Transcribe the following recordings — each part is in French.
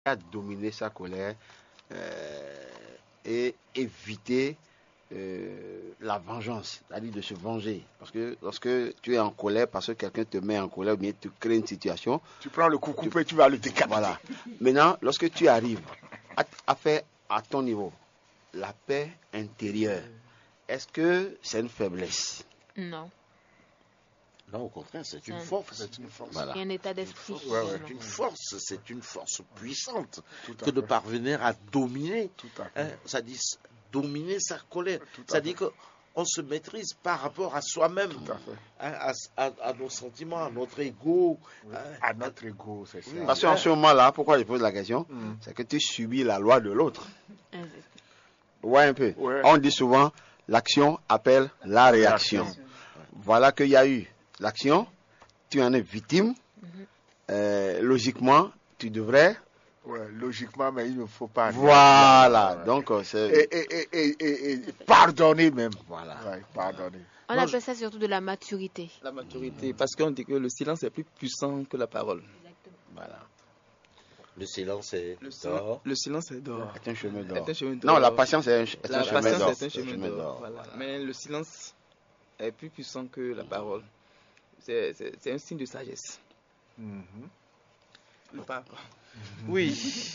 à dominer sa colère euh, et éviter la vengeance, c'est-à-dire de se venger. Parce que lorsque tu es en colère, parce que quelqu'un te met en colère ou bien te crée une situation, tu prends le coup coupé, tu vas le décapiter. Voilà. Maintenant, lorsque tu arrives à faire à ton niveau la paix intérieure, est-ce que c'est une faiblesse? Non. Non, au contraire, c'est une force. C'est une force. Voilà. Il y a un état d'esprit. C'est une force puissante que de parvenir à dominer. Ça dit dominer sa colère. Ça dit qu'on se maîtrise par rapport à soi-même, à nos sentiments, à notre ego. À notre ego, c'est ça. Parce qu'en ce moment-là, pourquoi je pose la question, c'est que tu subis la loi de l'autre. Ouais, un peu. Ouais. On dit souvent, l'action appelle la réaction. Voilà qu'il y a eu l'action, tu en es victime. Logiquement, tu devrais. Ouais, logiquement, mais il ne faut pas. Voilà. Donc, c'est. Et pardonner même. Voilà. Ouais, pardonner. On appelle ça surtout de la maturité. La maturité, parce qu'on dit que le silence est plus puissant que la parole. Voilà. Le silence est d'or. Le silence est d'or. C'est un chemin d'or. d'or. Non, la patience est un chemin d'or. La patience est un chemin d'or. Voilà. Mais le silence est plus puissant que la parole. C'est un signe de sagesse. Le pape. Oui.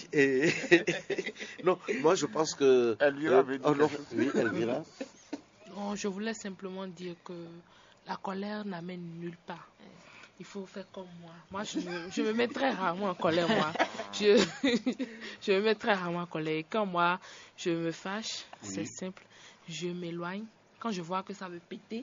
Non, moi je pense que. Elvira veut dire oui, Elvira. Non, je voulais simplement dire que la colère n'amène nulle part. Il faut faire comme moi. Moi, je me mets très rarement en colère, moi. Je me mets très rarement en colère. Et quand moi, je me fâche, c'est simple. Je m'éloigne. Quand je vois que ça veut péter,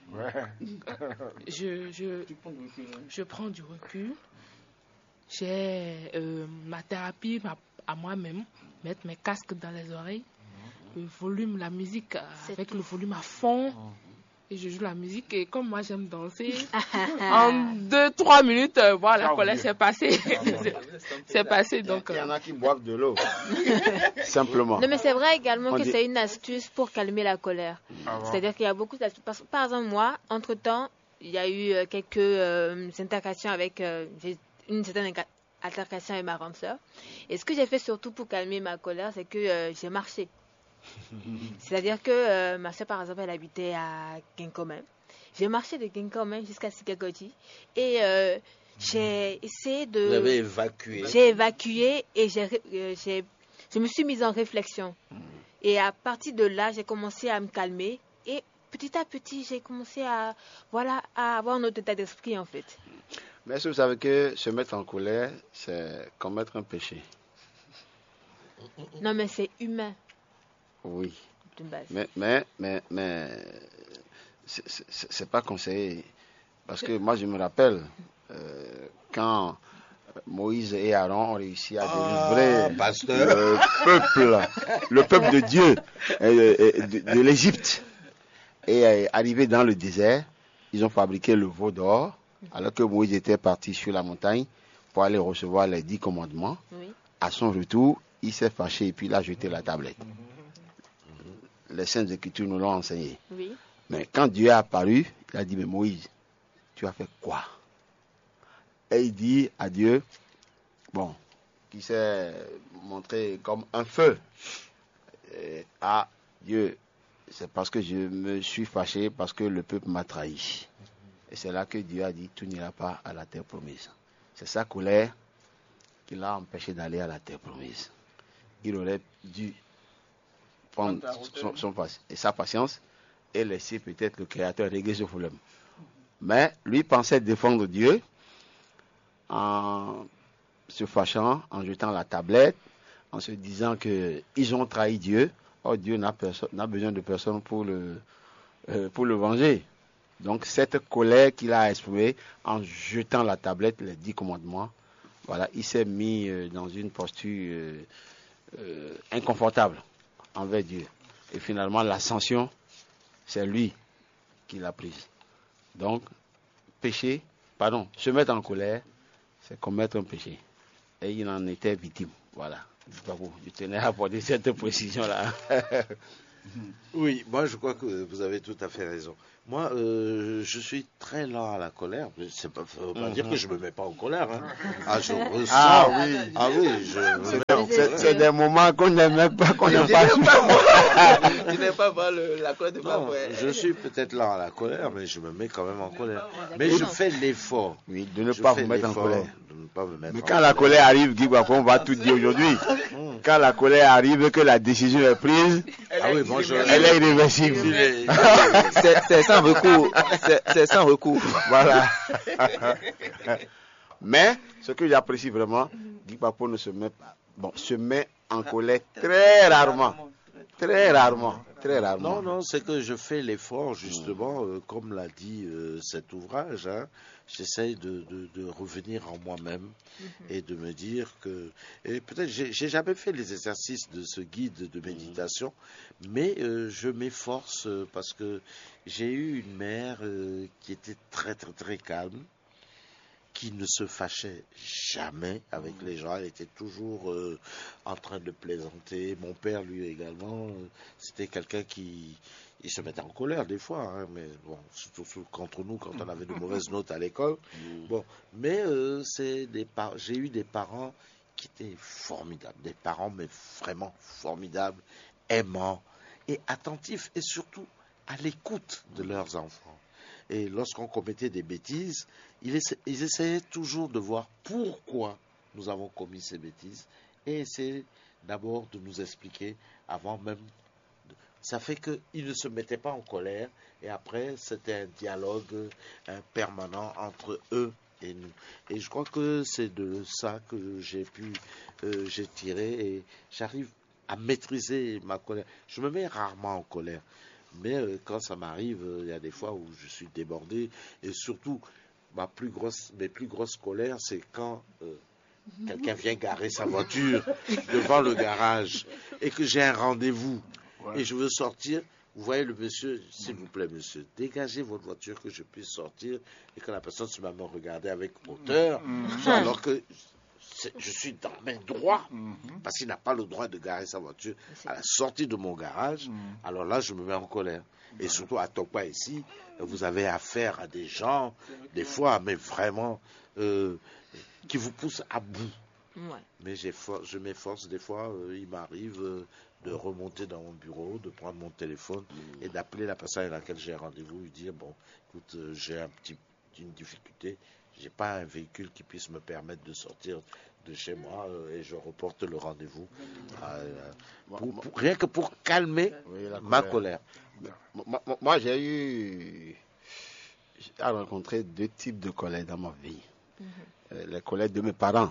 je prends du recul. J'ai ma thérapie à moi-même. Mettre mes casques dans les oreilles. Le volume, la musique avec le volume à fond. Et je joue la musique et comme moi j'aime danser, en 2-3 minutes, voilà, la colère s'est passée. C'est passé donc. Il y en a qui boivent de l'eau. Simplement. Non mais c'est vrai également que c'est une astuce pour calmer la colère. C'est-à-dire qu'il y a beaucoup d'astuces. Par exemple moi, entre-temps, il y a eu quelques interactions avec une certaine altercation avec ma grande sœur. Et ce que j'ai fait surtout pour calmer ma colère, c'est que j'ai marché. C'est-à-dire que ma soeur, par exemple, elle habitait à Kinkomen. J'ai marché de Kinkomen jusqu'à Sikagoti et j'ai essayé de... Vous avez évacué. J'ai évacué et je me suis mise en réflexion. Et à partir de là, j'ai commencé à me calmer et petit à petit, j'ai commencé à avoir un autre état d'esprit en fait. Mais est-ce que vous savez que se mettre en colère, c'est commettre un péché? Non, mais c'est humain. Oui. Mais c'est pas conseillé. Parce que moi, je me rappelle quand Moïse et Aaron ont réussi à délivrer le peuple de Dieu de l'Égypte et arrivé dans le désert, ils ont fabriqué le veau d'or alors que Moïse était parti sur la montagne pour aller recevoir les 10 commandements. Oui. À son retour, il s'est fâché et puis il a jeté la tablette. Les Saintes Écritures nous l'ont enseigné. Oui. Mais quand Dieu est apparu, il a dit, mais Moïse, tu as fait quoi? Et il dit à Dieu, qui s'est montré comme un feu. À Dieu, c'est parce que je me suis fâché, parce que le peuple m'a trahi. Et c'est là que Dieu a dit, tu n'iras pas à la terre promise. C'est sa colère qui l'a empêché d'aller à la terre promise. Il aurait dû prendre sa patience et laisser peut-être le Créateur régler ce problème. Mais lui pensait défendre Dieu en se fâchant, en jetant la tablette, en se disant qu'ils ont trahi Dieu. Or, Dieu n'a besoin de personne pour le venger. Donc, cette colère qu'il a exprimée en jetant la tablette, les 10 commandements, voilà, il s'est mis dans une posture inconfortable envers Dieu. Et finalement, la sanction, c'est lui qui l'a prise. Donc, se mettre en colère, c'est commettre un péché. Et il en était victime. Voilà. Je tenais à apporter cette précision-là. Oui, moi je crois que vous avez tout à fait raison. Moi, je suis très lent à la colère. Mais ça ne veut pas dire que je ne me mets pas en colère. Hein. Ah, je ressens. Ah oui. Ah oui, je me mets en colère. C'est des moments qu'on n'aime pas, qu'on n'aime pas. Tu n'aimes pas voir la colère de ma Non, voix. je suis peut-être lent à la colère, mais je me mets quand même en colère. Mais je fais l'effort. Oui, de ne pas vous mettre en colère. De ne pas me mettre Mais en quand la colère arrive, Guy Bafou, on va tout dire aujourd'hui. Quand la colère arrive, que la décision est prise, Ah oui, moi elle est irréversible. C'est sans recours. C'est sans recours. Voilà. Mais ce que j'apprécie vraiment, Guy Bafou ne se met pas. Bon, se met en colère très rarement. Très rarement. Très rarement. Non, c'est que je fais l'effort, justement, comme l'a dit cet ouvrage. Hein, j'essaye de revenir en moi-même et de me dire que... Et peut-être, j'ai jamais fait les exercices de ce guide de méditation, mais je m'efforce parce que j'ai eu une mère qui était très, très, très calme, qui ne se fâchait jamais avec les gens. Elle était toujours en train de plaisanter. Mon père, lui également, c'était quelqu'un qui... Il se mettait en colère des fois, hein, mais bon, surtout contre nous quand on avait de mauvaises notes à l'école. Bon, mais j'ai eu des parents qui étaient formidables, des parents mais vraiment formidables, aimants et attentifs et surtout à l'écoute de leurs enfants. Et lorsqu'on commettait des bêtises, ils essayaient toujours de voir pourquoi nous avons commis ces bêtises et essayaient d'abord de nous expliquer avant même. Ça fait qu'ils ne se mettaient pas en colère et après c'était un dialogue permanent entre eux et nous. Et je crois que c'est de ça que j'ai tiré et j'arrive à maîtriser ma colère. Je me mets rarement en colère. Mais quand ça m'arrive, il y a des fois où je suis débordé. Et surtout, mes plus grosses colères, c'est quand quelqu'un vient garer sa voiture devant le garage et que j'ai un rendez-vous et je veux sortir. Vous voyez le monsieur, s'il vous plaît monsieur, dégagez votre voiture que je puisse sortir et que la personne se met à me regarder avec hauteur, alors que je suis dans mes droits, parce qu'il n'a pas le droit de garer sa voiture à la sortie de mon garage. Alors là, je me mets en colère. Et surtout à Tokpa ici, vous avez affaire à des gens, des fois, mais vraiment, qui vous poussent à bout. Ouais. Mais je m'efforce, des fois, il m'arrive de remonter dans mon bureau, de prendre mon téléphone et d'appeler la personne avec laquelle j'ai rendez-vous, lui dire, bon, écoute, j'ai une difficulté. J'ai pas un véhicule qui puisse me permettre de sortir de chez moi et je reporte le rendez-vous. Rien que pour calmer ma colère. Moi, j'ai rencontré deux types de colère dans ma vie. Les colères de mes parents.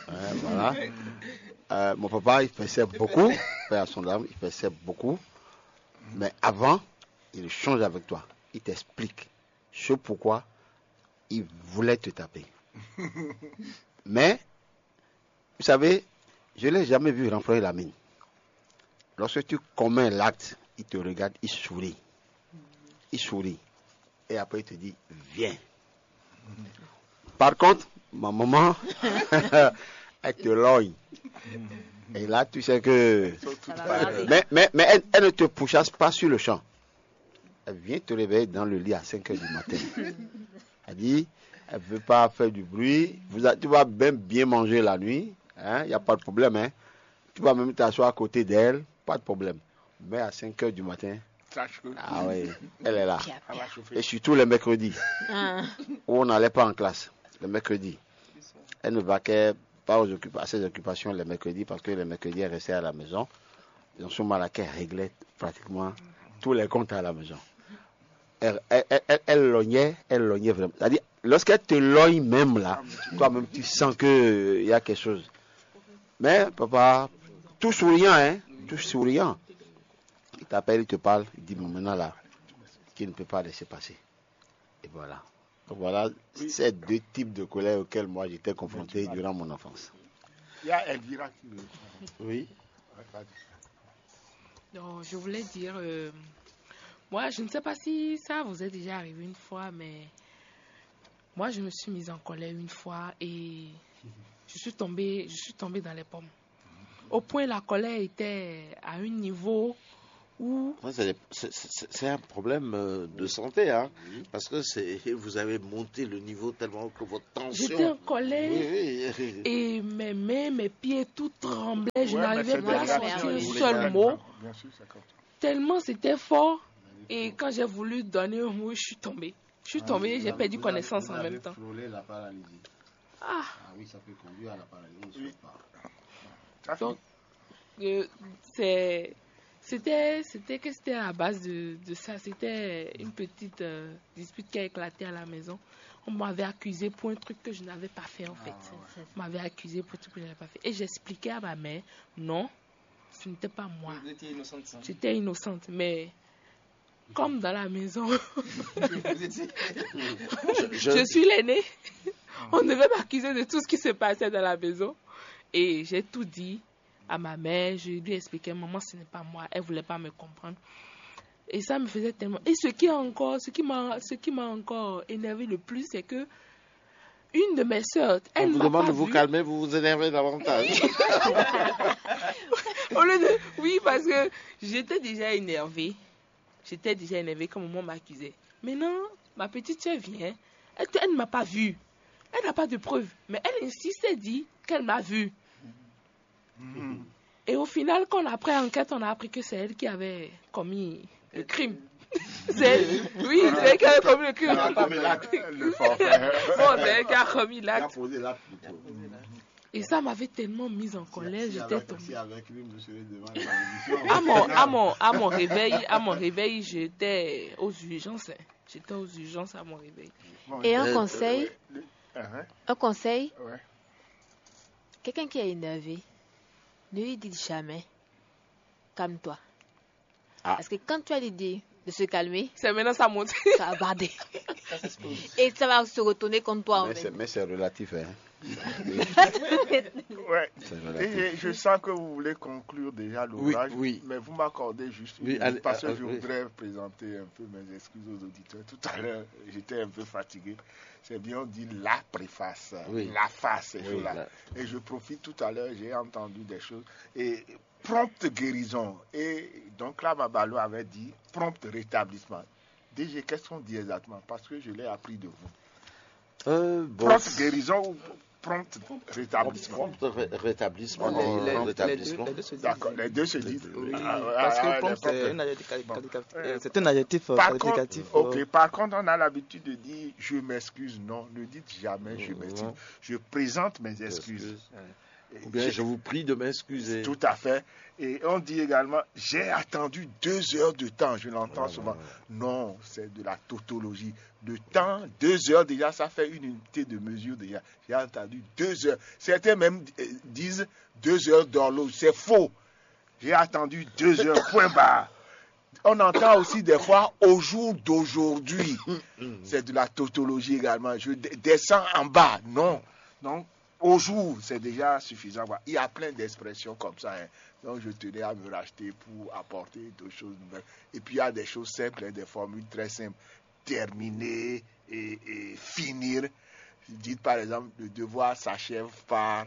Voilà. Mon papa, il faisait beaucoup, père à son âme, il faisait beaucoup. Mais avant, il change avec toi. Il t'explique ce pourquoi il voulait te taper. Mais, vous savez, je ne l'ai jamais vu renflouer la mine. Lorsque tu commets l'acte, il te regarde, il sourit. Il sourit. Et après, il te dit, viens. Par contre, ma maman, elle te logne. Et là, tu sais que... Mais elle ne te pourchasse pas sur le champ. Elle vient te réveiller dans le lit à 5 h du matin. Elle dit, elle ne veut pas faire du bruit. Tu vas même bien manger la nuit. Il n'y a pas de problème. Hein. Tu vas même t'asseoir à côté d'elle. Pas de problème. Mais à 5 h du matin, ah oui, elle est là. Et surtout les mercredis, où on n'allait pas en classe. Le mercredi. Elle ne vaquait pas à ses occupations les mercredis parce que les mercredis, elle restait à la maison. Et en ce moment-là, qu'elle réglait pratiquement tous les comptes à la maison. Elle lognait vraiment. C'est-à-dire, lorsqu'elle te logne même là, toi-même tu sens qu'il y a quelque chose. Mais papa, tout souriant, hein, tout souriant. Il t'appelle, il te parle, il dit, maintenant là, tu ne peux pas laisser passer. Et voilà. Donc voilà, ces deux types de colère auxquels moi j'étais confronté durant mon enfance. Il y a Elvira qui veut. Oui. Donc, je voulais dire, moi, je ne sais pas si ça vous est déjà arrivé une fois, mais moi, je me suis mise en colère une fois et je suis tombée dans les pommes. Au point, la colère était à un niveau où... C'est un problème de santé, hein, parce que vous avez monté le niveau tellement que votre tension... J'étais en colère et mes mains, mes pieds, tout tremblaient. Je n'arrivais pas à sortir un seul mot. Tellement c'était fort. Et quand j'ai voulu donner un mot, je suis tombée. J'ai perdu connaissance en même temps. La paralysie. Ah oui, ça peut conduire à la paralysie. Donc, c'était à base de ça. C'était une petite dispute qui a éclaté à la maison. On m'avait accusé pour un truc que je n'avais pas fait en fait. On m'avait accusé pour un truc que je n'avais pas fait. Et j'expliquais à ma mère, non, ce n'était pas moi. Vous étiez innocente. J'étais innocente, mais comme dans la maison, je suis l'aînée. On devait m'accuser de tout ce qui se passait dans la maison. Et j'ai tout dit à ma mère. Je lui ai expliqué, maman, ce n'est pas moi. Elle ne voulait pas me comprendre. Et ça me faisait tellement... Et ce qui m'a encore énervé le plus, c'est que une de mes sœurs, elle vous demande de vous calmer, vous vous énervez davantage. Oui, parce que j'étais déjà énervée. Quand maman m'accusait. Maintenant, ma petite sœur vient. Elle ne m'a pas vue. Elle n'a pas de preuves. Mais elle insiste et dit qu'elle m'a vue. Et au final, quand après enquête, on a appris que c'est elle qui avait commis le crime. C'est elle qui avait commis le crime. C'est elle qui a commis l'acte. Et ça m'avait tellement mise en colère, j'étais tombée. À mon réveil, j'étais aux urgences. J'étais aux urgences à mon réveil. Et un conseil, quelqu'un qui est énervé, ne lui dites jamais, calme-toi. Parce que quand tu as l'idée de se calmer, c'est maintenant ça monte. Ça va barder. Et ça va se retourner contre toi. Mais c'est relatif, hein. Et je sens que vous voulez conclure déjà l'ouvrage, mais vous m'accordez juste une minute parce que je voudrais présenter un peu mes excuses aux auditeurs. Tout à l'heure, j'étais un peu fatigué. C'est bien, on dit la préface, la face. Et je profite tout à l'heure, j'ai entendu des choses. Et prompte guérison. Et donc là, Mabalo avait dit prompte rétablissement. DG, qu'est-ce qu'on dit exactement? Parce que je l'ai appris de vous. Prompte guérison ou prompte rétablissement? Prompte rétablissement. D'accord, les deux se disent. Parce que prompte, c'est un adjectif qualificatif. Par contre, on a l'habitude de dire je m'excuse. Non, ne dites jamais je m'excuse. Je présente mes excuses. Ou bien je vous prie de m'excuser. Tout à fait. Et on dit également, j'ai attendu 2 heures de temps. Je l'entends souvent. Non, c'est de la tautologie. De temps, 2 heures déjà, ça fait une unité de mesure déjà. J'ai attendu 2 heures. Certains même disent 2 heures d'horloge. C'est faux. J'ai attendu 2 heures, point barre. On entend aussi des fois au jour d'aujourd'hui. C'est de la tautologie également. Je descends en bas. Non. Donc, au jour, c'est déjà suffisant. Il y a plein d'expressions comme ça. Hein. Donc, je tenais à me racheter pour apporter d'autres choses nouvelles. Et puis, il y a des choses simples, des formules très simples. Terminer et finir. Dites par exemple, le devoir s'achève par,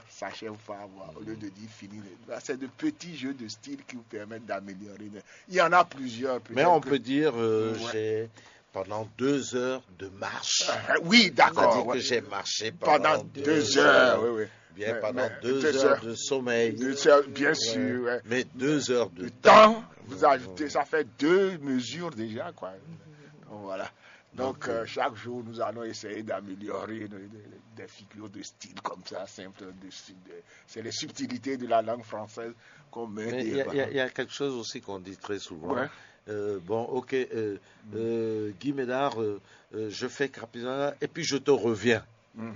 au lieu de dire finir. C'est de petits jeux de style qui vous permettent d'améliorer. Il y en a plusieurs. Mais on peut dire, j'ai... Pendant 2 heures de marche. Oui, d'accord. C'est-à-dire que j'ai marché pendant 2 heures. Oui. Bien, pendant 2 heures de sommeil. Bien sûr. Ouais. Mais 2 heures de temps. Vous ajoutez, ça fait 2 mesures déjà, quoi. Donc, voilà. Donc, chaque jour, nous allons essayer d'améliorer des figures de style comme ça, simple. C'est les subtilités de la langue française qu'on met. Mais il y a quelque chose aussi qu'on dit très souvent. Ouais. Guy Médard, je fais Capizana et puis je te reviens. Non,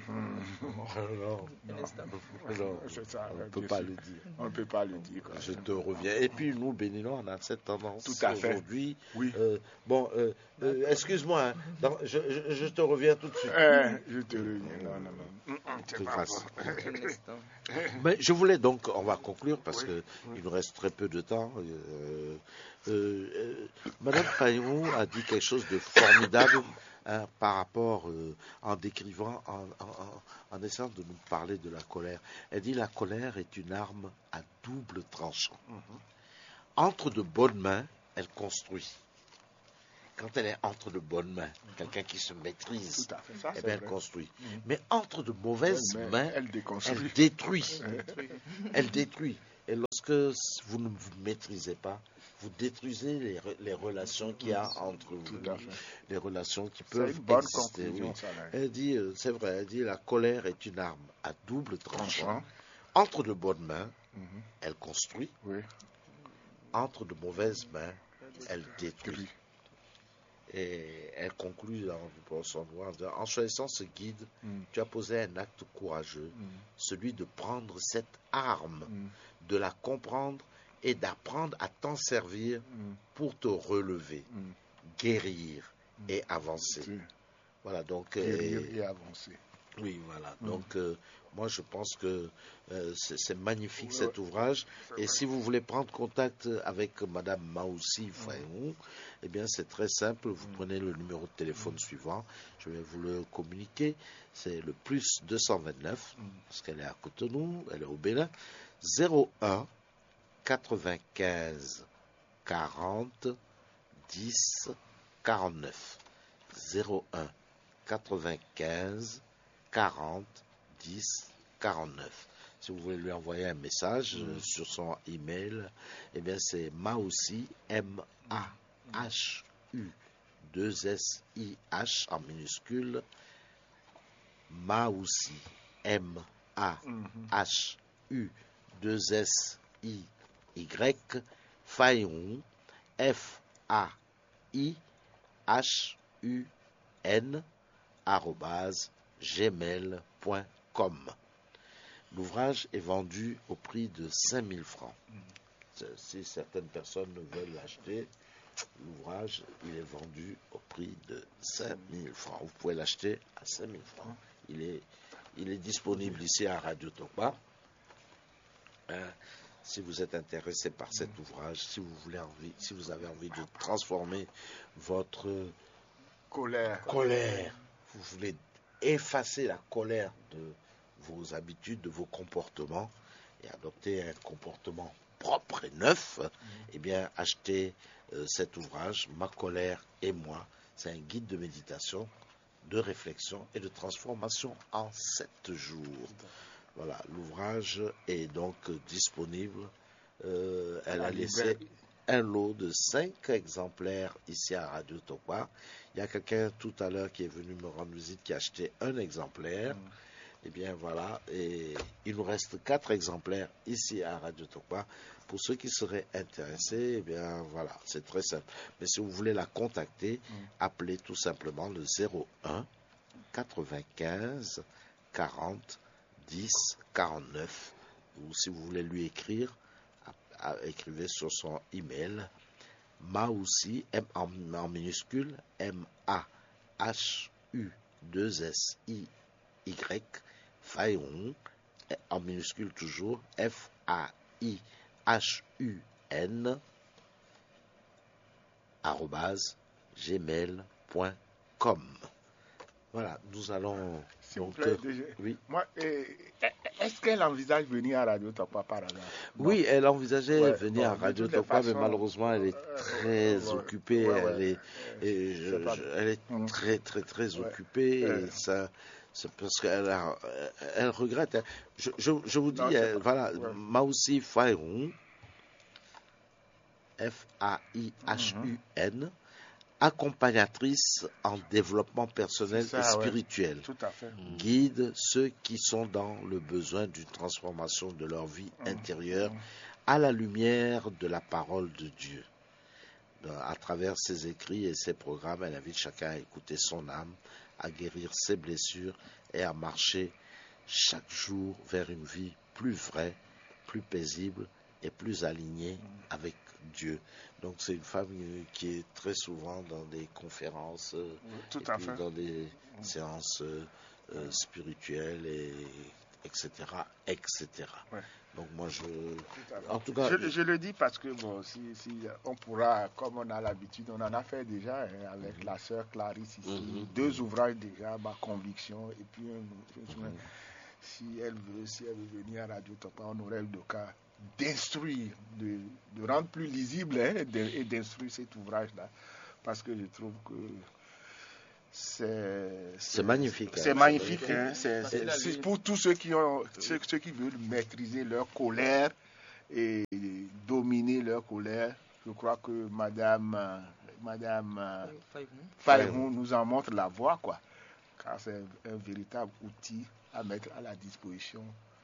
c'est ça, on ne peut pas le dire. On ne peut pas le dire. Quoi. Je te reviens. Et puis nous, Béninois, on a cette tendance. Tout à fait. Aujourd'hui. Oui. Excuse-moi, hein, je te reviens tout de suite. Je te reviens. Non. C'est pas Mais je voulais donc, on va conclure parce que il nous reste très peu de temps. Madame Paillou a dit quelque chose de formidable. Par rapport, en décrivant, en essayant de nous parler de la colère. Elle dit la colère est une arme à double tranchant. Entre de bonnes mains, elle construit. Quand elle est entre de bonnes mains, quelqu'un qui se maîtrise, elle construit. Mais entre de mauvaises mains, elle détruit. Elle détruit. Et lorsque vous ne vous maîtrisez pas, vous détruisez les relations qu'il y a entre vous, les relations qui peuvent exister. Oui. Elle dit, c'est vrai, elle dit la colère est une arme à double tranchant. Entre de bonnes mains, elle construit. Entre de mauvaises mains, elle détruit. Et elle conclut dans son droit en choisissant ce guide, tu as posé un acte courageux, celui de prendre cette arme, de la comprendre et d'apprendre à t'en servir pour te relever, guérir et avancer. Voilà, donc guérir et avancer. Oui, voilà. Donc, moi, je pense que c'est magnifique cet ouvrage. Et si vous voulez prendre contact avec Madame Maoussi Fayoum, eh bien, c'est très simple. Vous prenez le numéro de téléphone suivant. Je vais vous le communiquer. C'est le plus 229, parce qu'elle est à Cotonou, elle est au Bénin. 01 95 40 10 49. 01 95 40 10 49. Si vous voulez lui envoyer un message sur son email, eh bien c'est Maoussi, M-A-H-U-2-S-I-H en minuscule, Maoussi, M-A-H-U-2-S-I-Y, Fayoum, F-A-I-H-U-N, @gmail.com. L'ouvrage est vendu au prix de 5 000 francs. Si certaines personnes veulent l'acheter, l'ouvrage, il est vendu au prix de 5 000 francs. Vous pouvez l'acheter à 5 000 francs. Il est disponible ici à Radio Tokpa. Si vous êtes intéressé par cet ouvrage, si vous avez envie de transformer votre colère, vous voulez effacer la colère de vos habitudes, de vos comportements et adopter un comportement propre et neuf, eh bien, achetez cet ouvrage, Ma colère et moi. C'est un guide de méditation, de réflexion et de transformation en 7 jours. Voilà, l'ouvrage est donc disponible. Elle a laissé un lot de 5 exemplaires ici à Radio Tokpa. Il y a quelqu'un tout à l'heure qui est venu me rendre visite qui a acheté un exemplaire. Eh bien voilà, et il nous reste 4 exemplaires ici à Radio Tokpa. Pour ceux qui seraient intéressés, eh bien voilà, c'est très simple. Mais si vous voulez la contacter, appelez tout simplement le 01 95 40 10 49. Ou si vous voulez lui écrire, écrivez sur son email Maoussi, en minuscule, M-A-H-U-2-S-I-Y, Fayoum, en minuscule toujours, F-A-I-H-U-N, @gmail.com. Voilà, nous allons... Donc, oui. Moi, est-ce qu'elle envisage venir à Radio Tokpa par hasard? Oui, elle envisageait venir à Radio Tokpa, mais malheureusement, elle est très occupée. Elle est très, très, très occupée. Et ça, c'est parce qu'elle regrette. Je vous dis, voilà, Maoussi Fayoum, F-A-I-H-U-N, accompagnatrice en développement personnel et spirituel. Tout à fait. Guide ceux qui sont dans le besoin d'une transformation de leur vie intérieure à la lumière de la parole de Dieu. À travers ses écrits et ses programmes, elle invite chacun à écouter son âme, à guérir ses blessures et à marcher chaque jour vers une vie plus vraie, plus paisible et plus alignée avec Dieu. Donc c'est une femme qui est très souvent dans des conférences, dans des séances spirituelles, etc. Ouais. Donc moi en tout cas, je le dis parce que bon, si on pourra, comme on a l'habitude, on en a fait déjà avec la sœur Clarisse ici, 2 ouvrages déjà, Ma conviction, et puis si elle veut venir à Radio Tokpa, on aurait eu le cas d'instruire, de rendre plus lisible et d'instruire cet ouvrage-là. Parce que je trouve que c'est magnifique. C'est magnifique. C'est pour tous ceux qui veulent maîtriser leur colère et dominer leur colère. Je crois que Madame Faïhoun nous en montre la voie, quoi. Car c'est un véritable outil à mettre à la disposition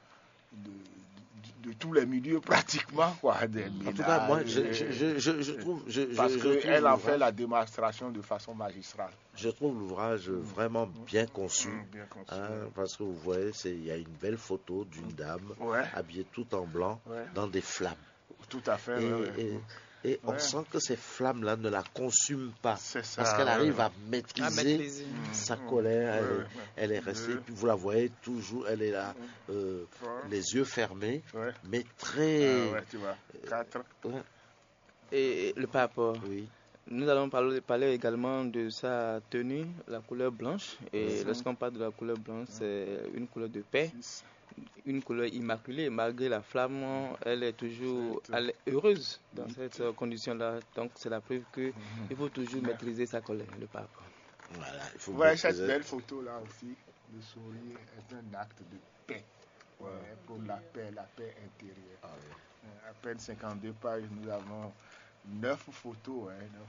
de tous les milieux pratiquement, quoi. En tout cas, moi, je trouve... Parce qu'elle en fait la démonstration de façon magistrale. Je trouve l'ouvrage vraiment bien conçu. Bien conçu. Parce que vous voyez, il y a une belle photo d'une dame habillée tout en blanc dans des flammes. Tout à fait. Et on sent que ces flammes-là ne la consument pas. C'est ça, parce qu'elle arrive à maîtriser sa colère. Elle est restée, puis vous la voyez toujours, elle est là, les yeux fermés, mais très... tu vois, 4. Et le pape, oui. Nous allons parler également de sa tenue, la couleur blanche. Et lorsqu'on parle de la couleur blanche, c'est une couleur de paix. Une couleur immaculée, malgré la flamme, elle est heureuse dans cette condition-là. Donc c'est la preuve qu'il faut toujours maîtriser sa colère, le pape. Voilà, il faut cette belle photo-là aussi, le sourire est un acte de paix. Pour la paix intérieure. À peine 52 pages, nous avons 9 photos.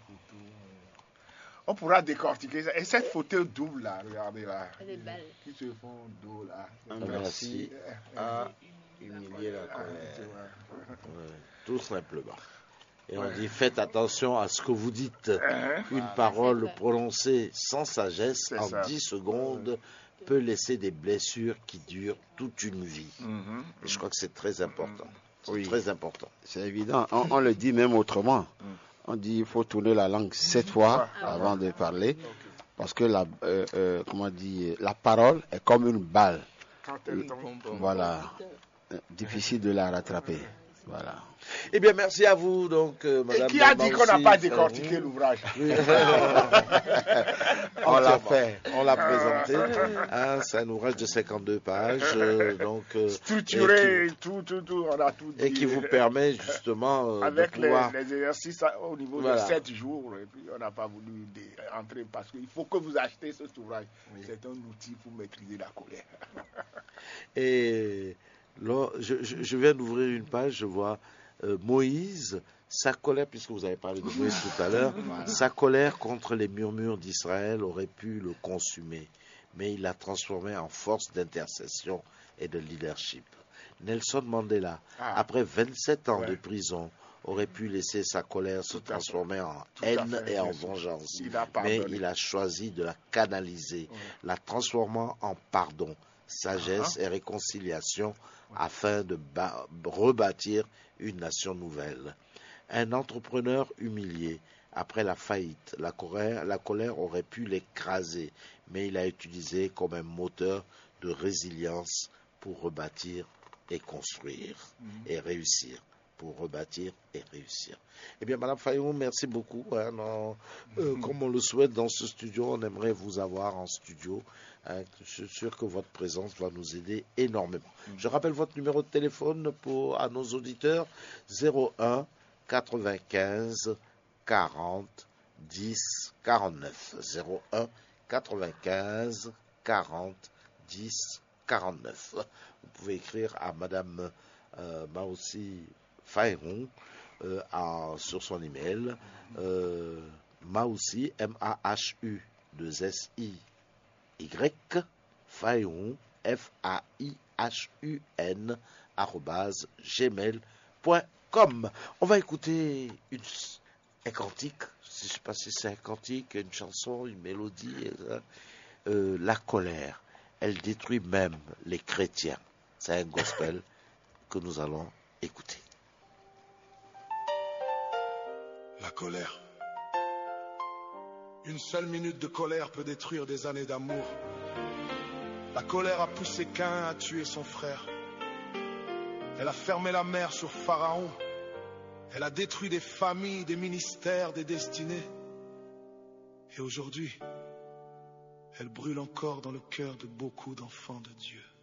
On pourra décortiquer ça. Et cette photo double là, regardez là. Elle est belle. Qui se font dos là. Merci à humilier la colère. Tout simplement. Et on dit, faites attention à ce que vous dites. Une parole prononcée sans sagesse en 10 secondes peut laisser des blessures qui durent toute une vie. Et je crois que c'est très important. C'est très important. C'est évident. On le dit même autrement. On dit qu'il faut tourner la langue 7 fois avant de parler. Parce que la parole est comme une balle. Voilà. Difficile de la rattraper. Voilà. Eh bien, merci à vous, donc, Madame. Et qui a dit qu'on n'a pas décortiqué l'ouvrage? On l'a fait, on l'a présenté. C'est un ouvrage de 52 pages, donc structuré, tout, on a tout dit. Et qui vous permet justement avec de pouvoir... les exercices au niveau de 7 jours. Et puis on n'a pas voulu entrer parce qu'il faut que vous achetez cet ouvrage. C'est un outil pour maîtriser la colère. Et là, je viens d'ouvrir une page, je vois Moïse, sa colère, puisque vous avez parlé de Moïse tout à l'heure, sa colère contre les murmures d'Israël aurait pu le consumer, mais il l'a transformé en force d'intercession et de leadership. Nelson Mandela, après 27 ans de prison, aurait pu laisser sa colère se transformer en haine et en vengeance, mais il a choisi de la canaliser, la transformant en pardon, sagesse et réconciliation afin de rebâtir une nation nouvelle. Un entrepreneur humilié, après la faillite, la colère aurait pu l'écraser, mais il a utilisé comme un moteur de résilience pour rebâtir et construire et réussir. Pour rebâtir et réussir. Eh bien, Madame Faïhoun, merci beaucoup. Comme on le souhaite dans ce studio, on aimerait vous avoir en studio. Je suis sûr que votre présence va nous aider énormément. Je rappelle votre numéro de téléphone à nos auditeurs, 01 95 40 10 49. 01 95 40 10 49. Vous pouvez écrire à Madame Mahoussi Faïhoun sur son email Mahoussi MAHU2SI Faïhoun FAIHUN @gmail.com. On va écouter un cantique, je ne sais pas si c'est un cantique, une chanson, une mélodie, la colère, elle détruit même les chrétiens. C'est un gospel que nous allons écouter. La colère. Une seule minute de colère peut détruire des années d'amour. La colère a poussé Caïn à tuer son frère. Elle a fermé la mer sur Pharaon. Elle a détruit des familles, des ministères, des destinées. Et aujourd'hui, elle brûle encore dans le cœur de beaucoup d'enfants de Dieu.